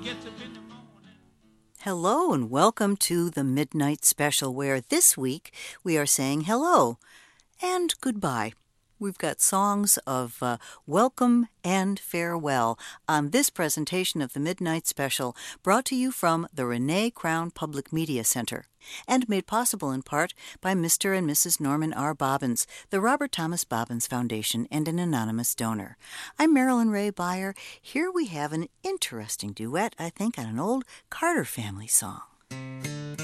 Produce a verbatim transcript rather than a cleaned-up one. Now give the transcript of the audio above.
Hello and welcome to the Midnight Special, where this week we are saying hello and goodbye. We've got songs of uh, welcome and farewell on this presentation of the Midnight Special, brought to you from the Renee Crown Public Media Center and made possible in part by Mister and Missus Norman R. Bobbins, the Robert Thomas Bobbins Foundation, and an anonymous donor. I'm Marilyn Ray Beyer. Here we have an interesting duet, I think, on an old Carter family song.